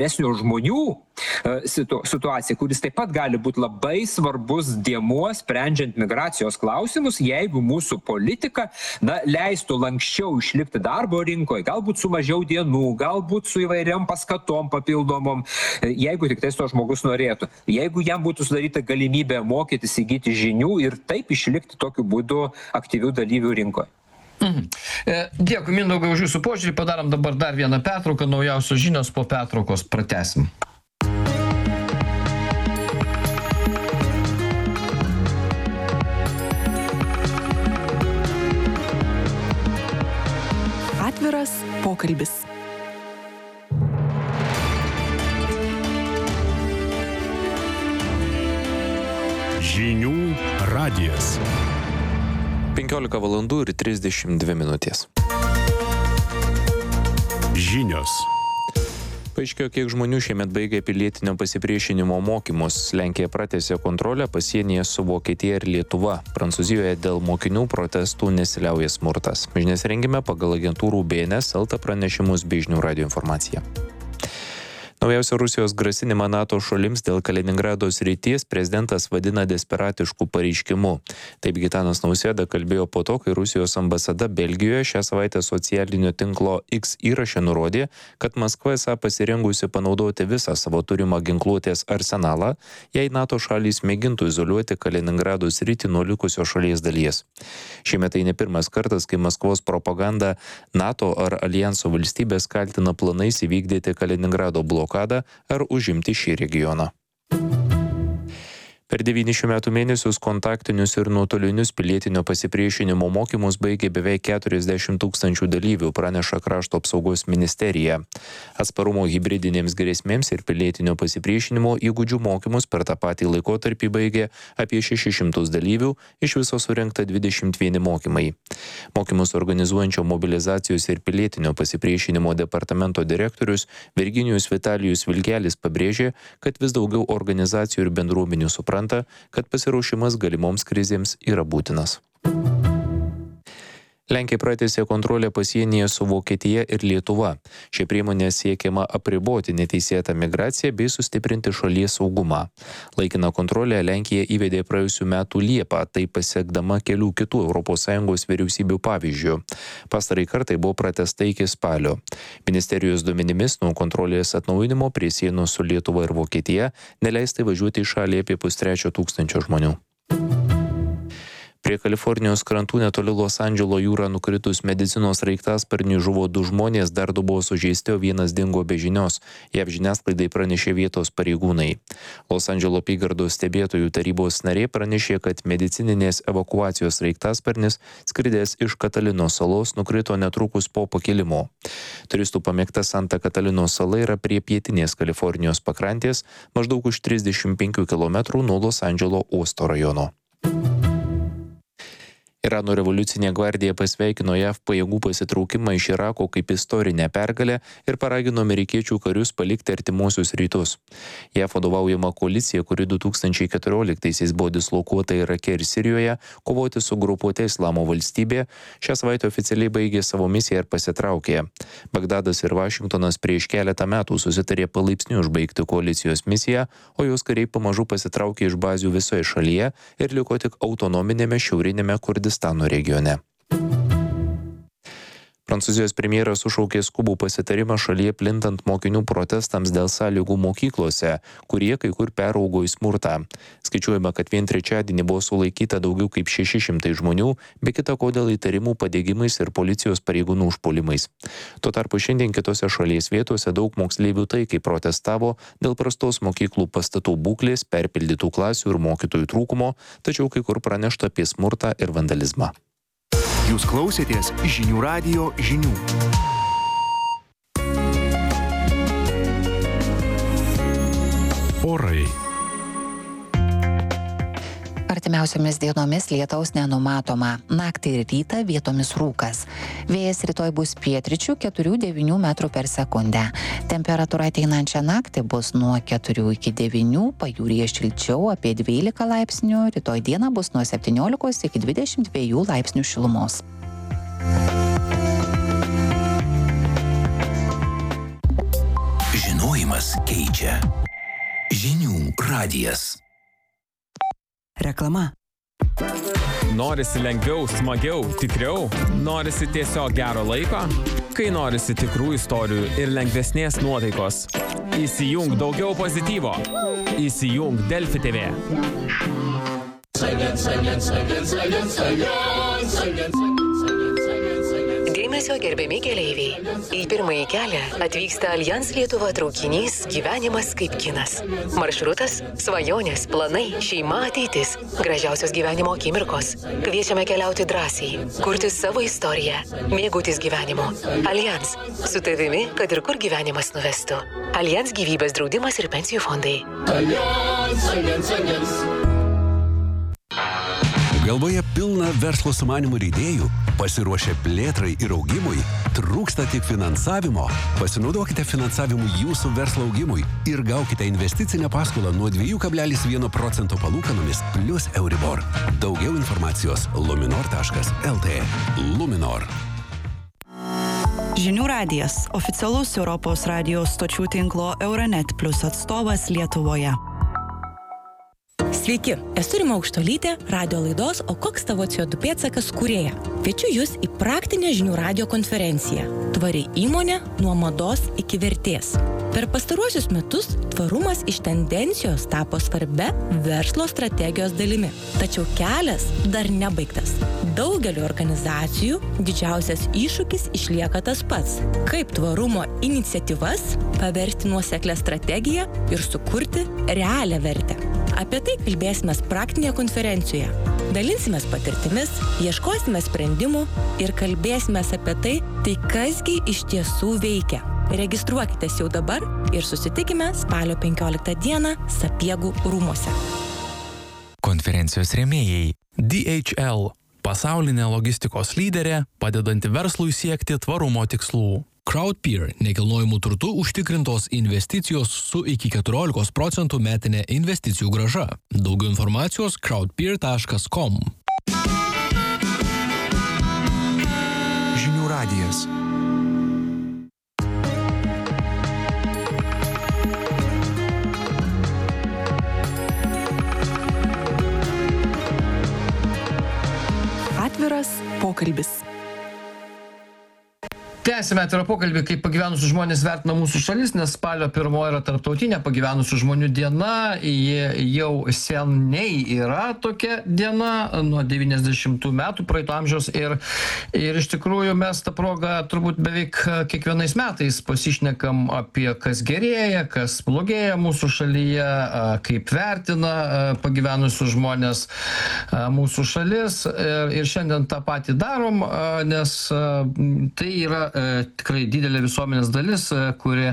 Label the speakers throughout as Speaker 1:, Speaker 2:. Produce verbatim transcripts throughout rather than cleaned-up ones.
Speaker 1: vyresnių žmonių situ, situacija, kuris taip pat gali būti labai svarbus dėmuo sprendžiant migracijos klausimus, jeigu mūsų politika na, leistų lankščiau išlikti darbo rinkoje, galbūt su mažiau dienų, galbūt su įvairiam paskatom papildomom, jeigu tik tai to žmogus norėtų. Jeigu jam būtų sudaryta galimybė mokytis, įgyti žinių ir taip išlikti tokiu būdu aktyvių dalyvių rinkoje.
Speaker 2: Mhm. Dėkui, Mindaugai, už jūsų požiūrį. Padarom dabar dar vieną pertrauką, naujausios žinios, po pertraukos pratęsim.
Speaker 3: Atviras pokalbis.
Speaker 4: Žinių radijas.
Speaker 5: penkiolika valandų ir trisdešimt dvi minutės.
Speaker 4: Žinios.
Speaker 5: Paaiškėjo, kiek žmonių šiemet baigė pilietinio pasipriešinimo mokymus. Lenkija pratęsė kontrolę pasienyje su Vokietija ir Lietuva. Prancūzijoje dėl mokinių protestų nesiliauja smurtas. Žinias rengime pagal agentūrų B N S, Elta pranešimus bei Žinių radijo informaciją. Naujausią Rusijos grasinimą NATO šalims dėl Kaliningrado srities prezidentas vadina desperatišku pareiškimu. Taip Gitanas Nausėda kalbėjo po to, kai Rusijos ambasada Belgijoje šią savaitę socialinio tinklo X įraše nurodė, kad Maskva esą pasirengusi panaudoti visą savo turimą ginkluotės arsenalą, jei NATO šalys mėgintų izoliuoti Kaliningrado sritį nuo likusios šalies dalies. Šiemet tai ne pirmas kartas, kai Maskvos propaganda NATO ar alijanso valstybės kaltina planais įvykdyti Kaliningrado bloką ar užimti šį regioną. Per devynis šių metų mėnesius kontaktinius ir nuotolinius pilietinio pasipriešinimo mokymus baigė beveik keturiasdešimt tūkstančių dalyvių, praneša Krašto apsaugos ministerija. Atsparumo hibridinėms grėsmėms ir pilietinio pasipriešinimo įgūdžių mokymus per tą patį laikotarpį baigė apie šešis šimtus dalyvių, iš viso surinkta dvidešimt vieneri mokymai. Mokymus organizuojančio mobilizacijos ir pilietinio pasipriešinimo departamento direktorius Virginijus Vitalijus Vilkelis pabrėžė, kad vis daugiau organizacijų ir bendruomenių supranta, kad pasiruošimas galimoms krizėms yra būtinas. Lenkija pratęsė kontrolę pasienyje su Vokietija ir Lietuva. Šia priemonė siekiama apriboti neteisėtą migraciją bei sustiprinti šalies saugumą. Laikiną kontrolę Lenkija įvedė praėjusių metų Liepą, tai pasiekdama kelių kitų Europos Sąjungos vyriausybių pavyzdžių. Pastarai kartai buvo pratęsta iki spalio. Ministerijos duomenimis nuo kontrolės atnaujinimo prie sienos su Lietuva ir Vokietija neleista įvažiuoti į šalį apie pustrečio tūkstančio žmonių. Prie Kalifornijos krantų netoli Los Andželo jūrą nukritus medicinos sraigtasparniui žuvo du žmonės, dar du buvo sužeisti, o vienas dingo be žinios. Jav žiniasklaidai pranešė vietos pareigūnai. Los Andželo apygardos stebėtojų tarybos narė pranešė, kad medicininės evakuacijos sraigtasparnis skridęs iš Katalinos salos nukrito netrukus po pakilimo. Turistų pamėgta Santa Katalinos sala yra prie pietinės Kalifornijos pakrantės, maždaug už trisdešimt penkių kilometrų nuo Los Andželo uosto rajono. Irano revoliucinė gvardija pasveikino Jav pajėgų pasitraukimą iš Irako kaip istorinę pergalę ir paragino amerikiečių karius palikti artimuosius rytus. Jav vadovaujama koalicija, kuri du tūkstančiai keturioliktaisiais buvo dislokuota Irake ir Sirijoje, kovoti su grupuote Islamo valstybė, šią savaitę oficialiai baigė savo misiją ir pasitraukė. Bagdadas ir Vašingtonas prieš keletą metų susitarė palaipsniui užbaigti koalicijos misiją, o jos kariai pamažu pasitraukė iš bazių visoje šalyje ir liko tik autonominėme šiaurinėme Kurdistano regione. Prancūzijos premjeras sušaukė skubų pasitarimą šalyje plintant mokinių protestams dėl sąlygų mokyklose, kurie kai kur peraugo į smurtą. Skaičiuojama, kad vien trečiadienį buvo sulaikyta daugiau kaip šeši šimtai žmonių, be kita ko dėl įtarimų padegimais ir policijos pareigūnų užpuolimais. Tuo tarpu šiandien kitose šalies vietose daug moksleivių taikiai protestavo dėl prastos mokyklų pastatų būklės, perpildytų klasių ir mokytojų trūkumo, tačiau kai kur pranešta apie smurtą ir vandalizmą.
Speaker 4: Jūs klausėtės Žinių radijo žinių. Orai.
Speaker 6: Artimiausiomis dienomis lietaus nenumatoma. Naktį ir rytą vietomis rūkas. Vėjas rytoj bus pietryčių keturių devynių metrų per sekundę. Temperatūra ateinančią naktį bus nuo keturių iki devynių, pajūryje šilčiau apie dvylika laipsnių, rytoj dieną bus nuo septyniolikos iki dvidešimt dviejų laipsnių šilumos.
Speaker 7: Žinojimas Laikas keičia. Žinių radijas.
Speaker 3: Reklama.
Speaker 8: Norisi lengviau, smagiau, tikriau? Norisi tiesiog gero laiko? Kai norisi tikrų istorijų ir lengvesnės nuotaikos. Įsijung daugiau pozityvo. Įsijung Delfi T V.
Speaker 9: Dėmesio gerbiami keleiviai. Į pirmąjį kelią atvyksta Allianz Lietuva traukinys Gyvenimas kaip kinas. Maršrutas – svajonės, planai, šeima, ateitis, gražiausios gyvenimo akimirkos. Kviečiame keliauti drąsiai, kurti savo istoriją, mėgautis gyvenimu. Allianz – su tavimi, kad ir kur gyvenimas nuvestų. Allianz gyvybės draudimas ir pensijų fondai.
Speaker 7: Allianz, Allianz, Allianz. Galvoje pilna verslo sumanimų ir idėjų, pasiruošę plėtrai ir augimui, trūksta tik finansavimo. Pasinaudokite finansavimu jūsų verslo augimui ir gaukite investicinę paskolą nuo dviejų kablelis vieno procento palūkanomis plus Euribor. Daugiau informacijos luminor taškas el tė. Luminor.
Speaker 3: Žinių radijas – oficialus Europos radijos stočių tinklo Euronet Plus atstovas Lietuvoje.
Speaker 10: Sveiki, esu Rima Aukštuolytė, radio laidos O koks tavo C O du pėdsakas kūrėja. Kviečiu jūs į praktinę žinių radijo konferenciją Tvari įmonė nuo mados iki vertės. Per pastaruosius metus tvarumas iš tendencijos tapo svarbia verslo strategijos dalimi. Tačiau kelias dar nebaigtas. Daugeliu organizacijų didžiausias iššūkis išlieka tas pats. Kaip tvarumo iniciatyvas paversti nuoseklią strategiją ir sukurti realią vertę. Apie tai kalbėsime praktinėje konferencijoje. Dalinsimės patirtimis, ieškosime sprendimų ir kalbėsime apie tai, tai kasgi iš tiesų veikia. Registruokitės jau dabar ir susitikime spalio penkioliktą dieną Sapiegų rūmuose.
Speaker 11: Konferencijos rėmėjai D H L – pasaulinė logistikos lyderė, padedanti verslui siekti tvarumo tikslų. Crowdpeer – nekilnojamų turtų užtikrintos investicijos su iki keturiolikos procentų metinė investicijų grąža. Daugiau informacijos crowdpeer taškas com.
Speaker 4: Žinių radijas.
Speaker 3: Atviras pokalbis.
Speaker 2: Tęsime atvirą pokalbį, kaip pagyvenusių žmonės vertina mūsų šalis, nes spalio pirmoji yra tarptautinė pagyvenusių žmonių diena. Jie jau seniai yra tokia diena, nuo devyniasdešimtų metų praeito amžiaus. Ir, ir iš tikrųjų mes tą progą turbūt beveik kiekvienais metais pasišnekam apie kas gerėja, kas blogėja mūsų šalyje, kaip vertina pagyvenusių žmonės mūsų šalis. Ir, ir šiandien tą patį darom, nes tai yra tikrai didelė visuomenės dalis, kuri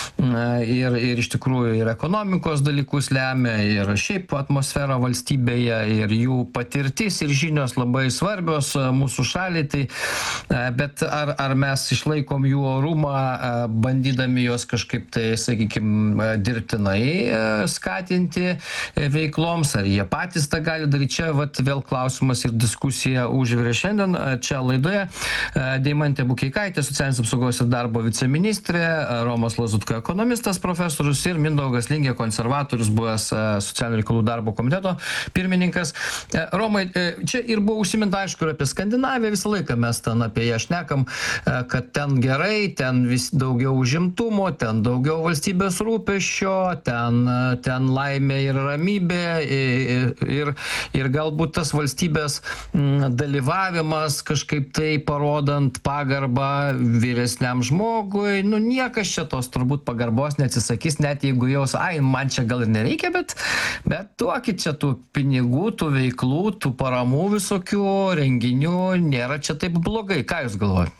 Speaker 2: ir, ir iš tikrųjų ir ekonomikos dalykus lemia, ir šiaip atmosfera valstybėje, ir jų patirtis ir žinios labai svarbios mūsų šaliai. Tai, bet ar, ar mes išlaikom jų orumą, bandydami juos kažkaip tai, sakykime, dirbtinai skatinti veikloms, ar jie patys tą gali daryti? Čia vat, vėl klausimas ir diskusija užvirė šiandien. Čia laidoje Deimantė Bukeikaitė, socialinės apsaugos ir darbo viceministrė, Romas Lazutka, ekonomistas, profesorius, ir Mindaugas Lingė, konservatorius, buvęs socialinių reikalų darbo komiteto pirmininkas. Romai, čia ir buvo užsiminta, aišku, ir apie Skandinaviją, visą laiką mes ten apie ją šnekam, kad ten gerai, ten vis daugiau užimtumo, ten daugiau valstybės rūpesčio, ten, ten laimė ir ramybė, ir, ir, ir galbūt tas valstybės dalyvavimas kažkaip tai parodant pagarbą vyresniam žmogui, nu niekas čia tos turbūt pagarbos neatsisakys, net jeigu jaus, ai, man čia gal ir nereikia, bet, bet duokit čia tų pinigų, tų veiklų, tų paramų visokių renginių, nėra čia taip blogai. Ką jūs galvojate?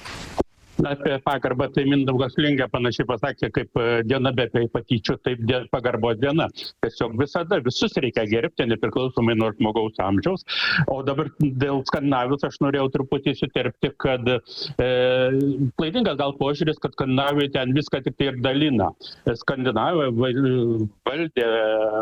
Speaker 12: Apie pagarbą, tai Mindaugas Lingė panašiai pasakė, kaip diena be patyčių, taip pagarbos diena. Tiesiog visada visus reikia gerbti, nepriklausomai nuo žmogaus amžiaus. O dabar dėl Skandinavijos aš norėjau truputį įsiterpti, kad e, klaidingas gal požiūris, kad Skandinavijoje ten viską tik tai ir dalina. Skandinavijoje valdė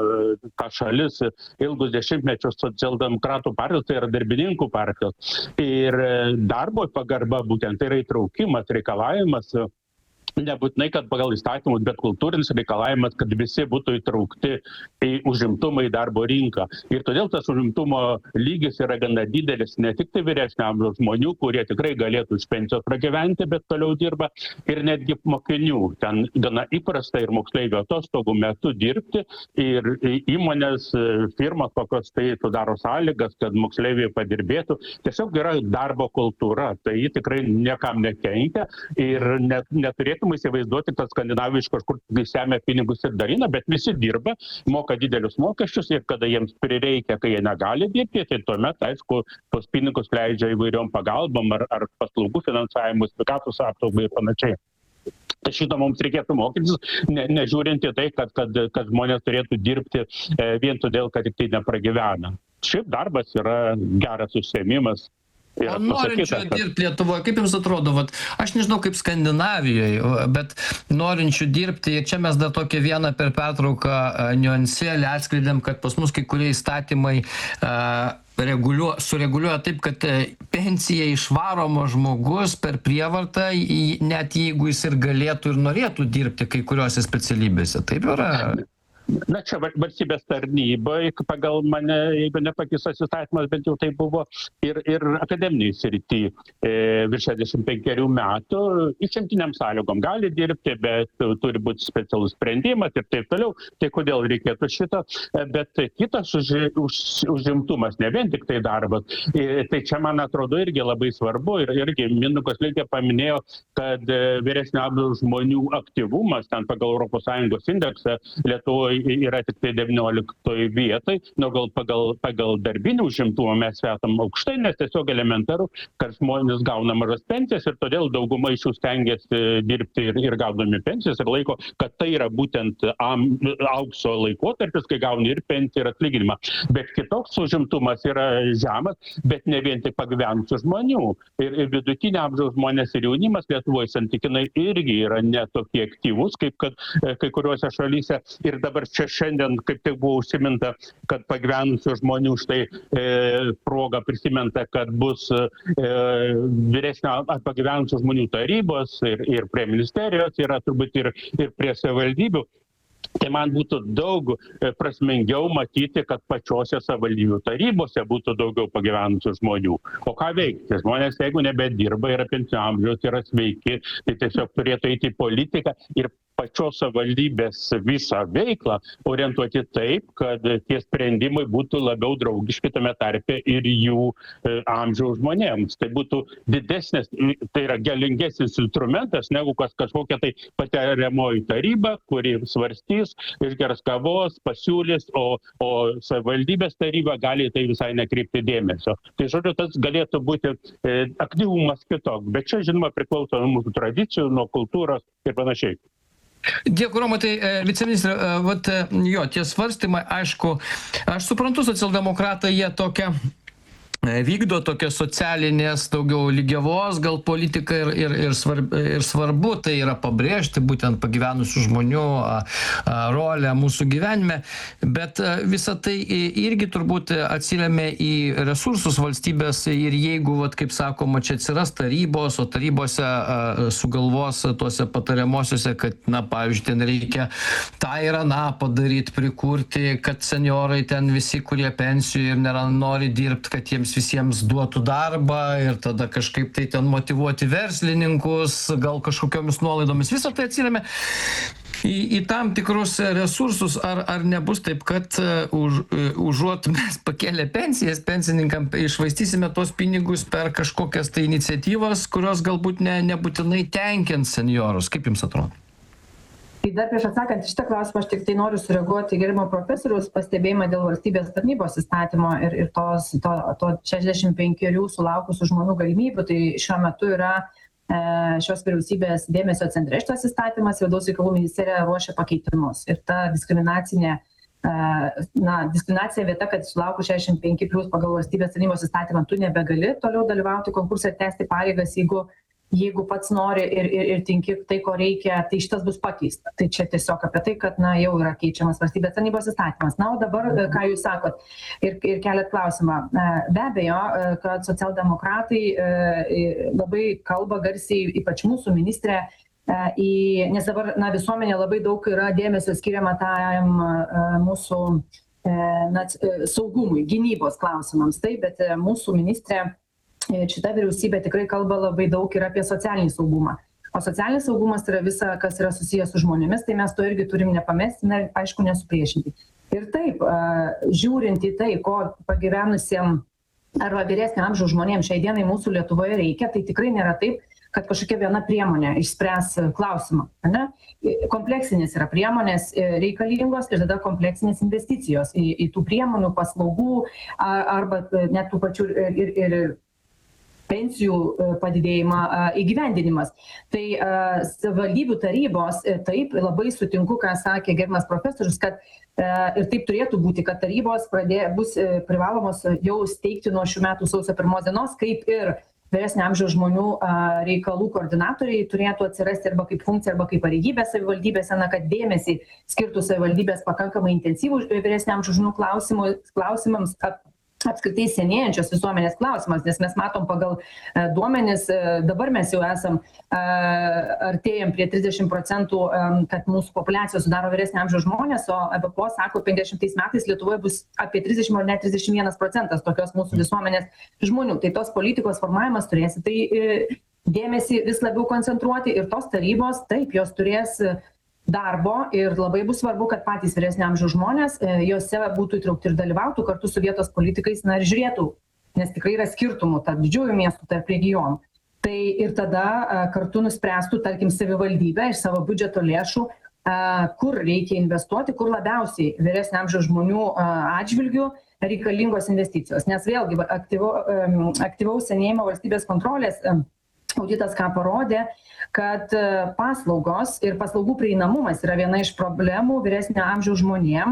Speaker 12: tą šalis ilgus dešimtmečius socialdemokratų partijos, tai yra darbininkų partijos. Ir darbo pagarba būtent tai yra įtraukimas, reikalavimas Nebūtinai, kad pagal įstatymus, bet kultūrinis reikalavimas, kad visi būtų įtraukti į užimtumą į darbo rinką. Ir todėl tas užimtumo lygis yra gana didelis, ne tik tai vyresnio amžiaus žmonių, kurie tikrai galėtų iš pensijos pragyventi, bet toliau dirba, ir netgi mokinių. Ten gana įprasta ir moksleivio atostogų metu dirbti, ir įmonės, firmos kokios tai sudaro sąlygas, kad moksleiviai padirbėtų. Tiesiog yra darbo kultūra, tai ji tikrai niekam nekenkia ir net, neturėtų įsivaizduoti, kad Skandinavija iš kažkur semia pinigus ir darina, bet visi dirba, moka didelius mokesčius ir kada jiems prireikia, kai jie negali dirbti, tai tuomet, aišku, tos pinigus leidžia įvairiom pagalbom ar, ar paslaugų finansavimus, sveikatos apsaugai ir panašiai. Tai šito mums reikėtų mokytis, ne, nežiūrint į tai, kad, kad, kad žmonės turėtų dirbti e, vien todėl, kad tik tai nepragyvena. Šiaip darbas yra geras užsiėmimas.
Speaker 2: O norinčių dirbti Lietuvoje, kaip jums atrodo, vat, aš nežinau kaip Skandinavijoje, bet norinčių dirbti, ir čia mes dar tokią vieną per pertrauką niuansėlį atskleidėm, kad pas mus kai kurie įstatymai uh, reguliuo, sureguliuoja taip, kad pensija išvaromo žmogus per prievartą, net jeigu jis ir galėtų ir norėtų dirbti kai kuriuose specialybėse. Taip yra?
Speaker 12: Na, čia valstybės tarnybai, pagal mane, jeigu nepakistas įstatymas, bent jau tai buvo ir, ir akademiniai srity e, virš šešiasdešimt penkerių metų, išimtiniam sąlygom gali dirbti, bet turi būti specialus sprendimas ir taip toliau. Tai kodėl reikėtų šito? Bet kitas už, už, užimtumas, ne vien tik tai darbas. E, tai čia, man atrodo, irgi labai svarbu. Ir irgi Mindaugas Lingė paminėjo, kad vyresnio amžiaus žmonių aktyvumas, ten pagal Europos Sąjungos indeksą Lietuvoje yra tik tai devynioliktoj vietoj, nu gal pagal, pagal darbinį užimtumą mes esam aukštai, nes tiesiog elementaru, kad žmonės gauna mažas pensijas ir todėl dauguma iš jų stengiasi dirbti ir, ir gaudami pensijas ir laiko, kad tai yra būtent am, aukso laikotarpis, kai gauni ir pensiją ir atlyginimą. Bet kitoks užimtumas yra žemas, bet ne vien tik pagyvenusių žmonių. Ir, ir vidutinio amžiaus žmonės ir jaunimas Lietuvoje santykinai irgi yra netokie aktyvus, kaip kad kai kuriuose šalyse. Ir dabar čia šiandien, kaip tik buvo užsiminta, kad pagyvenusių žmonių štai e, proga prisimenta, kad bus e, vyresnio pagyvenusių žmonių tarybos ir, ir prie ministerijos, yra turbūt ir, ir prie savivaldybių. Tai man būtų daug prasmingiau matyti, kad pačiose savivaldybių tarybose būtų daugiau pagyvenusių žmonių. O ką veikti? Žmonės, jeigu nebedirba, yra pensinio amžiaus, yra sveiki, tai tiesiog turėtų eiti į politiką ir pačios savivaldybės visą veiklą orientuoti taip, kad tie sprendimai būtų labiau draugiški tame tarpe ir jų e, amžiaus žmonėms. Tai būtų didesnis, tai yra galingesnis instrumentas negu kas kažkokia tai patariamoji taryba, kuri svarstys, išgers kavos, pasiūlys, o, o savivaldybės taryba gali tai visai nekreipti dėmesio. Tai žodžiu, tas galėtų būti e, aktyvumas kitoks, bet čia, žinoma, priklauso nuo mūsų tradicijų, nuo kultūros ir panašiai.
Speaker 2: Dėkui, Romai, tai viceministrė, vat, jo, tie svarstymai, aišku, aš suprantu, socialdemokratai, jie tokia vykdo tokią socialinės daugiau lygiavos gal politiką ir, ir, ir, svarb, ir svarbu tai yra pabrėžti būtent pagyvenusių žmonių a, a, rolę mūsų gyvenime, bet a, visa tai irgi turbūt atsiremia į resursus valstybės ir jeigu, vat, kaip sakoma, čia atsiras tarybos, o tarybose a, sugalvos tuose patariamosiuose, kad, na, pavyzdžiui, ten reikia tą ir aną padaryti, prikurti, kad seniorai ten visi, kurie pensijų ir nėra, nori dirbti, kad jiems visiems duotų darbą ir tada kažkaip tai ten motyvuoti verslininkus, gal kažkokiomis nuolaidomis. Visą tai atsiremia į, į tam tikrus resursus. Ar, ar nebus taip, kad už, užuot mes pakėlę pensijas, pensininkam išvaistysime tos pinigus per kažkokias tai iniciatyvas, kurios galbūt ne, nebūtinai tenkins seniorus? Kaip jums atrodo?
Speaker 13: Tai dar prieš atsakant šitą klausimą, aš tik tai noriu sureaguoti gerimo profesoriaus pastebėjimą dėl valstybės tarnybos įstatymo ir, ir tos, to, to šešiasdešimt penkerių sulaukusių žmonių galimybių. Tai šiuo metu yra e, šios vyriausybės dėmesio centre šitas įstatymas, Vidaus reikalų ministerija ruošia pakeitimus. Ir ta diskriminacinė, e, na, diskriminacija vieta, kad sulaukus šešiasdešimt penki plius pagal valstybės tarnybos įstatymą tu nebegali toliau dalyvauti konkursą ir tęsti pareigas, jeigu jeigu pats nori ir, ir, ir tinki tai, ko reikia, tai šitas bus pakeista. Tai čia tiesiog apie tai, kad na, jau yra keičiamas valstybės tarnybos įstatymas. Na, o dabar, ką jūs sakot, ir, ir keliat klausimą. Be abejo, kad socialdemokratai labai kalba garsiai, ypač mūsų ministrė, į, nes dabar na, visuomenė labai daug yra dėmesio skiriama tam mūsų na, saugumui, gynybos klausimams. Taip, bet mūsų ministrė, šita vyriausybė tikrai kalba labai daug ir apie socialinį saugumą. O socialinis saugumas yra visa, kas yra susijęs su žmonėmis, tai mes to irgi turim nepamesti, na, aišku, nesupriešinti. Ir taip, žiūrint į tai, ko pagyvenusiem arba vyresnio amžiaus žmonėms šiai dienai mūsų Lietuvoje reikia, tai tikrai nėra taip, kad kažkokia viena priemonė išspręs klausimą. Ne? Kompleksinės yra priemonės reikalingos ir tada kompleksinės investicijos į, į tų priemonių, paslaugų arba net tų pačių ir, ir pensijų padidėjimą įgyvendinimas. Tai savivaldybių tarybos, taip, labai sutinku, ką sakė gerbiamas profesorius, kad ir taip turėtų būti, kad tarybos pradė, bus privalomos jau steigti nuo šių metų sausio pirmos dienos, kaip ir vyresnio amžiaus žmonių reikalų koordinatoriai turėtų atsirasti arba kaip funkcija, arba kaip pareigybė savivaldybėse, na, kad dėmesį skirtų savivaldybės pakankamai intensyvų vyresnio amžiaus žmonių klausimams, apskritai senėjančios visuomenės klausimas, nes mes matom pagal duomenis, dabar mes jau esam artėjam prie trisdešimt procentų, kad mūsų populiacijos sudaro vyresnio amžiaus žmonės, o E B P O sako, penkiasdešimtais metais Lietuvoje bus apie trisdešimt ar net trisdešimt vienas procentas tokios mūsų visuomenės žmonių. Tai tos politikos formavimas turės tai dėmesį vis labiau koncentruoti ir tos tarybos, taip, jos turės darbo ir labai bus svarbu, kad patys vyresnio amžiaus žmonės jose būtų įtraukti ir dalyvautų kartu su vietos politikais, na ir žiūrėtų, nes tikrai yra skirtumų tarp didžiųjų miestų, tarp regionų. Tai ir tada kartu nuspręstų, tarkim, savivaldybė iš savo biudžeto lėšų, kur reikia investuoti, kur labiausiai vyresnio amžiaus žmonių atžvilgių reikalingos investicijos. Nes vėlgi aktyvaus senėjimo valstybės kontrolės auditas ką parodė, kad paslaugos ir paslaugų prieinamumas yra viena iš problemų vyresnio amžiaus žmonėm.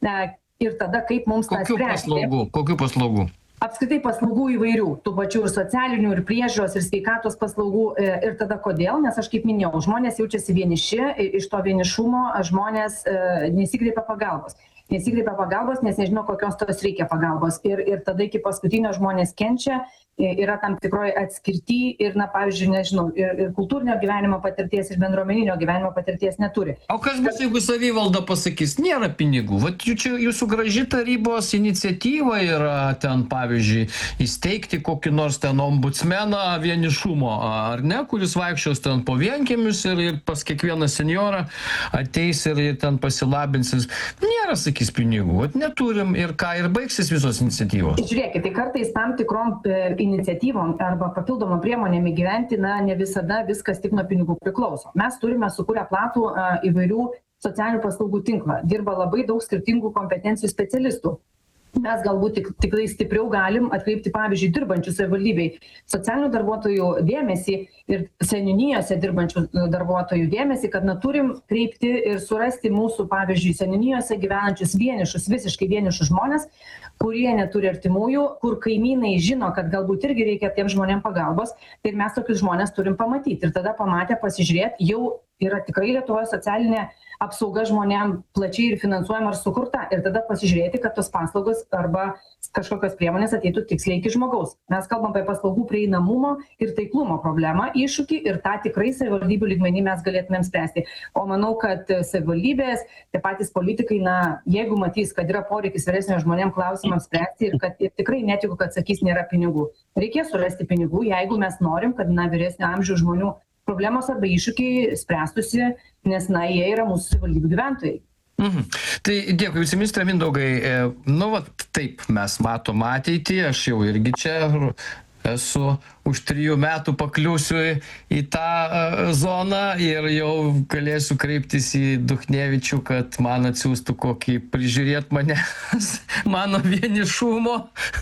Speaker 13: Ir tada kaip mums tą spręsti.
Speaker 2: Kokių paslaugų? Kokių paslaugų?
Speaker 13: Apskritai paslaugų įvairių, tų pačių ir socialinių, ir priežiūros, ir sveikatos paslaugų. Ir tada kodėl? Nes aš kaip minėjau, žmonės jaučiasi vieniši, iš to vienišumo žmonės nesikreipia pagalbos. Nesikreipia pagalbos, nes nežino, kokios tos reikia pagalbos. Ir, ir tada iki paskutinio žmonės kenčia, yra tam tikroji atskirti ir, na, pavyzdžiui, nežinau, ir, ir kultūrinio gyvenimo patirties, ir bendruomeninio gyvenimo patirties neturi.
Speaker 2: O kas bus, jeigu savivalda pasakys, nėra pinigų? Vat čia jūsų graži tarybos iniciatyva yra ten, pavyzdžiui, įsteigti kokį nors ten ombudsmeną vienišumo, ar ne, kuris vaikščios ten po vienkiemius ir, ir pas kiekvieną senjorą ateis ir, ir ten pasilabinsis. Nėra, sakys, pinigų. Vat neturim ir ką, ir baigsis visos iniciatyvos.
Speaker 13: Žiūrėkit, tai kartais tam tikrom iniciatyvom arba papildomom priemonėm įgyventi, na, ne visada viskas tik nuo pinigų priklauso. Mes turime sukūrę platų a, įvairių socialinių paslaugų tinklą. Dirba labai daug skirtingų kompetencijų specialistų. Mes galbūt tik, tikrai stipriau galim atkreipti, pavyzdžiui, dirbančių savivaldybei socialinių darbuotojų dėmesį ir seniūnijose dirbančių darbuotojų dėmesį, kad na, turim kreipti ir surasti mūsų, pavyzdžiui, seniūnijose gyvenančius vienišus, visiškai vienišus žmonės, kurie neturi artimųjų, kur kaimynai žino, kad galbūt irgi reikia tiem žmonėm pagalbos, tai mes tokius žmonės turim pamatyti. Ir tada pamatę, pasižiūrėti, jau yra tikrai Lietuvoje socialinė apsauga žmonėm plačiai ir finansuojama ar sukurta. Ir tada pasižiūrėti, kad tos paslaugos arba kažkokios priemonės ateitų tiksliai iki žmogaus. Mes kalbam apie paslaugų prieinamumo ir taiklumo problemą, iššūkį ir tą tikrai savivaldybių lygmenį mes galėtumėm spręsti. O manau, kad savivaldybės, tie patys politikai, na, jeigu matys, kad yra poreikis vyresnio žmonėm klausimams spręsti ir kad ir tikrai netikiu, kad sakys nėra pinigų. Reikės surasti pinigų, jeigu mes norim, kad na, vyresnio amžiaus žmonių problemos arba iššūkiai spręstusi, nes, na, jie yra mūsų savivaldybių gyventojai.
Speaker 2: Mhm. Tai dėkui, viceministre Mindaugai. Nu, va, taip, mes matom ateitį, aš jau irgi čia esu už trijų metų pakliūsiu į tą uh, zoną ir jau galėsiu kreiptis į Duchnevičių, kad man atsiųstų kokį prižiūrėt mane mano vienišumo.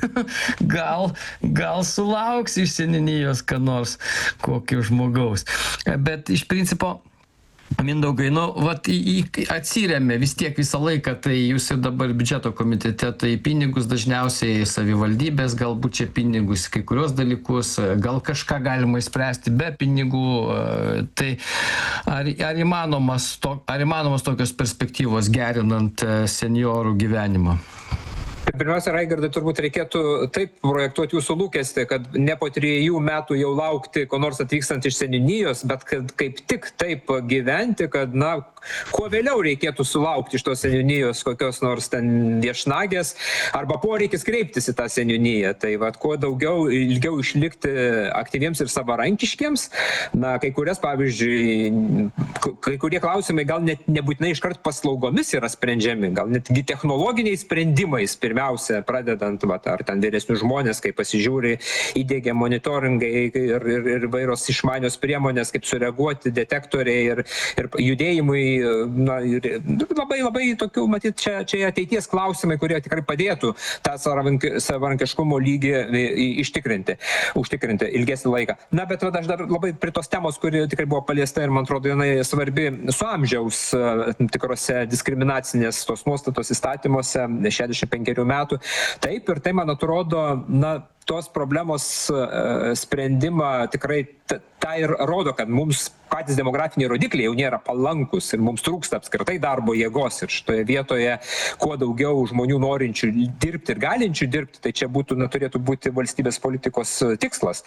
Speaker 2: gal, gal sulauks iš seniūnijos ką nors kokio žmogaus. Bet iš principo Mindaugai, nu, vat, į, į, atsiremė vis tiek visą laiką, tai jūs ir dabar biudžeto komitete, tai pinigus dažniausiai savivaldybės, galbūt čia pinigus, kai kurios dalykus, gal kažką galima išspręsti be pinigų, tai ar, ar, įmanomas to, ar įmanomas tokios perspektyvos gerinant seniorų gyvenimą?
Speaker 1: Pirmiausia, Raigardai, turbūt reikėtų taip projektuoti jūsų lūkestį, kad ne po trijų metų jau laukti, ko nors atvykstant iš seniūnijos, bet kad kaip tik taip gyventi, kad, na, kuo vėliau reikėtų sulaukti iš tos seniūnijos kokios nors ten viešnagės arba poreikis kreiptis į tą seniūniją. Tai vad, kuo daugiau, ilgiau išlikti aktyviems ir savarankiškiams, na, kai kurias, pavyzdžiui, kai kurie klausimai gal net nebūtinai iškart paslaugomis yra sprendžiami, gal netgi technologiniais sprendimais, pirmiausia, pradedant, va, ar ten vyresnių žmonės, kai pasižiūri, įdėgia monitoringai ir, ir, ir vairios išmanios priemonės, kaip sureaguoti, detektoriai ir, ir judėjimui, na, ir labai, labai tokių, matyt, čia, čia ateities klausimai, kurie tikrai padėtų tą savarankiškumo lygį ištikrinti, užtikrinti ilgesnį laiką. Na, bet va, aš dar labai prie tos temos, kuri tikrai buvo paliesta ir, man atrodo, jinai svarbi su amžiaus tikrose diskriminacinės tos nuostatos įstatymuose šešiasdešimt penkerių metų. Taip, ir tai, man atrodo, na, tos problemos sprendimą tikrai tą ir rodo, kad mums patys demografiniai rodikliai jau nėra palankus ir mums trūksta apskritai darbo jėgos. Ir šitoje vietoje kuo daugiau žmonių norinčių dirbti ir galinčių dirbti, tai čia būtų, na, turėtų būti valstybės politikos tikslas.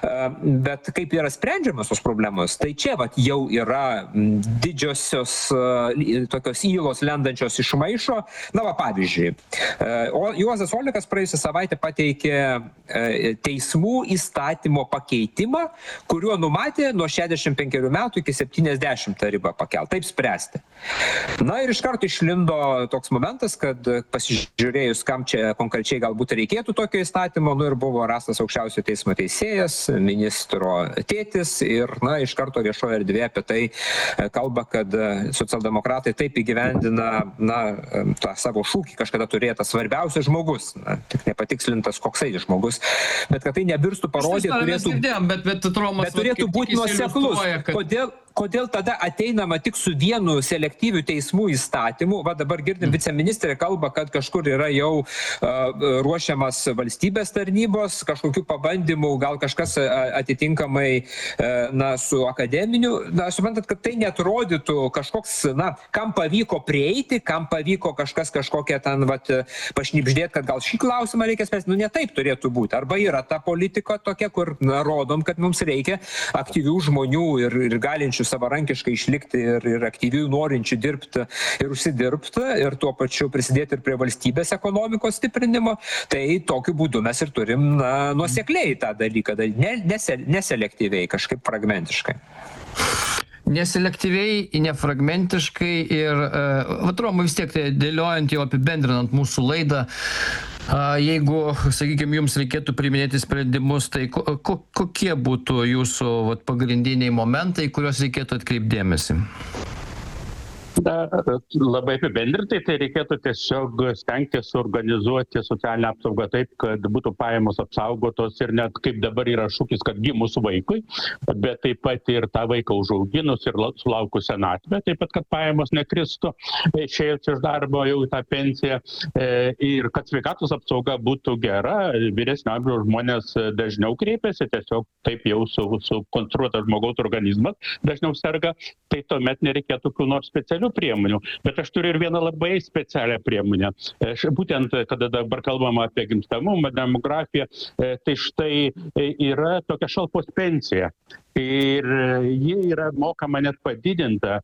Speaker 1: Bet kaip yra sprendžiamas tos problemos, tai čia vat, jau yra didžiosios tokios įlos lendančios iš maišo. Na, va, pavyzdžiui, Juozas Olekas praėjusią savaitę pateikė teismų įstatymo pakeitimą, kuriuo numatė nuo šešiasdešimt penkerių metų iki septyniasdešimt ribą pakelt, taip spręsti. Na ir iš karto išlindo toks momentas, kad pasižiūrėjus, kam čia konkrečiai galbūt reikėtų tokio įstatymo, nu ir buvo rastas aukščiausio teismo teisėjas, ministro tėtis ir, na, iš karto viešoje erdvėje apie tai kalba, kad socialdemokratai taip įgyvendina, na, tą savo šūkį kažkada turėtas svarbiausias žmogus, na, tik nepatikslintas koksai žmogus, bet kad tai nebirstų parodė, turėtų,
Speaker 2: girdėjom, bet, bet, Romas,
Speaker 1: bet turėtų būti nuoseklus.
Speaker 2: Kad...
Speaker 1: Kodėl, kodėl tada ateinama tik su vienu selektyviu teismų įstatymu? Va dabar girdim, viceministrė kalba, kad kažkur yra jau uh, ruošiamas valstybės tarnybos, kažkokių pabandymų, gal kažkas atitinkamai uh, na, su akademiniu. Na, suprantat, kad tai netrodytų kažkoks, na, kam pavyko prieiti, kam pavyko kažkas kažkokią ten, vat, pašnipždėti, kad gal šį klausimą reikia spręsti. Nu, ne taip turėtų būti. Arba yra ta politika tokia, kur na, rodom, kad mums reikia aktyvių žmonių ir, ir galinčių savarankiškai išlikti ir, ir aktyvių norinčių dirbti ir užsidirbti ir tuo pačiu prisidėti ir prie valstybės ekonomikos stiprinimo, tai tokiu būdu mes ir turim na, nuosekliai tą dalyką, ne, nese, neselektyviai, kažkaip fragmentiškai.
Speaker 2: Neselektyviai, nefragmentiškai ir, vat, Romai, vis tiek tai dėliojant jau apibendrinant mūsų laidą, jeigu, sakykime, jums reikėtų priiminėti sprendimus, tai ko, ko, kokie būtų jūsų vat, pagrindiniai momentai, kuriuos reikėtų atkreipdėmėsi?
Speaker 12: Na, labai apibendrintai, tai reikėtų tiesiog stengtis organizuoti socialinę apsaugą taip, kad būtų pajamos apsaugotos ir net kaip dabar yra šūkis, kad gimus vaikui, bet taip pat ir tą vaiką užauginus ir sulaukus senatvę, taip pat, kad pajamos nekristų, išėjus iš darbo jau į tą pensiją ir kad sveikatos apsauga būtų gera, vyresnio amžiaus žmonės dažniau kreipiasi, tiesiog taip jau su, sukonstruotas žmogaus organizmas dažniau serga, tai tuomet nereikėtų tokių nors specialių priemonių. Bet aš turiu ir vieną labai specialią priemonę. Būtent, kada dabar kalbama apie gimstamumą, demografiją, tai štai yra tokia šalpos pensija. Ir ji yra mokama net padidinta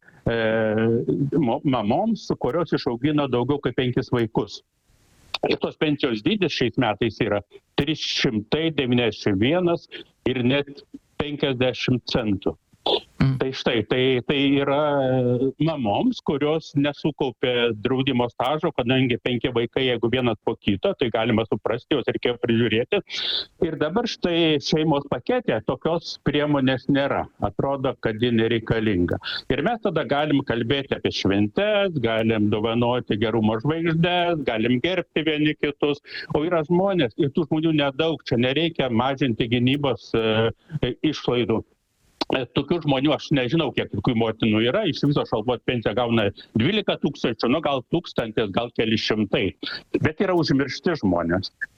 Speaker 12: mamoms, kurios išaugino daugiau kaip penkis vaikus. Ir tos pensijos dydis šiais metais yra trys šimtai devyniasdešimt vienas ir net penkiasdešimt centų. Tai štai, tai, tai yra mamoms, kurios nesukaupė draudimo stažo, kadangi penki vaikai, jeigu vienas po kito, tai galima suprasti, jos reikėjo prižiūrėti. Ir dabar štai šeimos pakete tokios priemonės nėra. Atrodo, kad ji nereikalinga. Ir mes tada galim kalbėti apie šventes, galim dovanoti gerumo žvaigždes, galim gerbti vieni kitus. O yra žmonės, ir tų žmonių nedaug, čia nereikia mažinti gynybos e, išlaidų. Tokių žmonių aš nežinau, kiek tokių motinų yra, iš viso šalpos pensiją gauna dvylika tūkstančių, nu gal tūkstantis, gal keli šimtai, bet yra užmiršti žmonės.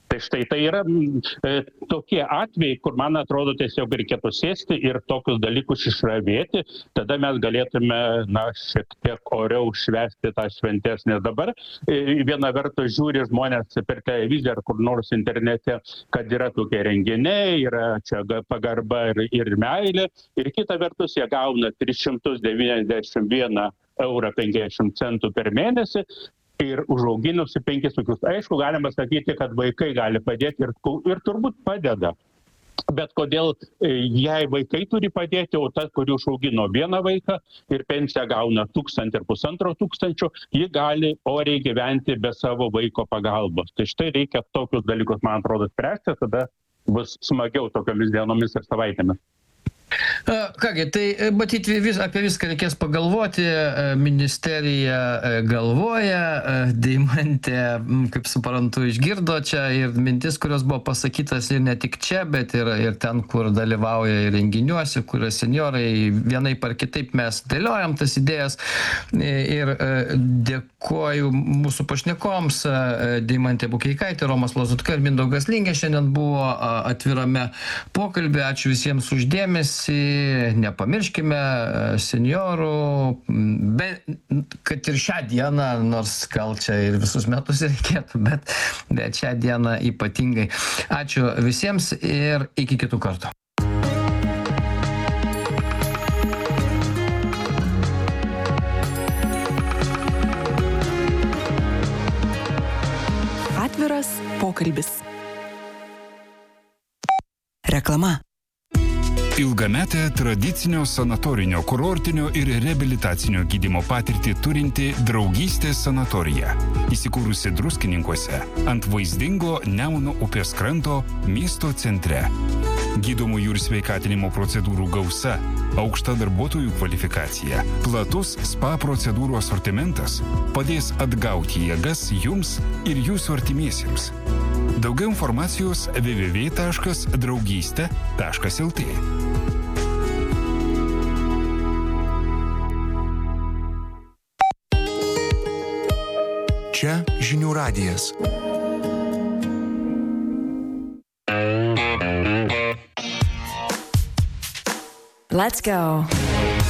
Speaker 12: Tai štai tai yra e, tokie atvejai, kur man atrodo tiesiog reikėtų sėsti ir tokius dalykus išravėti, tada mes galėtume, na, šiek tiek oriau švęsti tą šventės, nes dabar e, viena vertus žiūri žmonės per televiziją ar kur nors internete, kad yra tokie renginiai, yra čia pagarba ir, ir meilė, ir kita vertus jie gauna tris šimtus devyniasdešimt vieną eurą penkiasdešimt centų per mėnesį, ir užauginusi penkis vaikus. Aišku, galima sakyti, kad vaikai gali padėti ir, ir turbūt padeda. Bet kodėl jei vaikai turi padėti, o tas, kuri užaugino vieną vaiką ir pensiją gauna tūkstantį ir pusantro tūkstančio, ji gali oriai gyventi be savo vaiko pagalbos. Tai štai reikia tokius dalykus, man atrodo, spręsti, tada bus smagiau tokiamis dienomis ir savaitėmis.
Speaker 2: Kągi, tai matyti vis, apie viską reikės pagalvoti, ministerija galvoja, Deimantė, kaip suprantu, išgirdo čia ir mintis, kurios buvo pasakytas ir ne tik čia, bet ir, ir ten, kur dalyvauja ir renginiuose, kur senjorai vienaip ar kitaip mes dėliojam tas idėjas. Ir dėkoju mūsų pašnekoms, Deimantė Bukeikaitė, Romas Lazutka ir Mindaugas Lingė šiandien buvo atvirame pokalbį. Ačiū visiems uždėmesį. Nepamirškime senjorų, be, kad ir šią dieną, nors gal čia ir visus metus reikėtų, bet, bet šią dieną ypatingai. Ačiū visiems ir iki kitų kartų.
Speaker 3: Atviras pokalbis. Reklama.
Speaker 14: Ilgametę tradicinio sanatorinio, kurortinio ir reabilitacinio gydymo patirtį turinti Draugystės sanatorija. Įsikūrusi Druskininkuose ant vaizdingo Nemuno upės kranto miesto centre. Gydomųjų ir sveikatinimo procedūrų gausa, aukšta darbuotojų kvalifikacija, platus spa procedūrų asortimentas padės atgauti jėgas jums ir jūsų artimiesiems. Daugiau informacijos w w w taškas draugystė taškas l t.
Speaker 4: Čia žinių radijas.
Speaker 15: Let's go.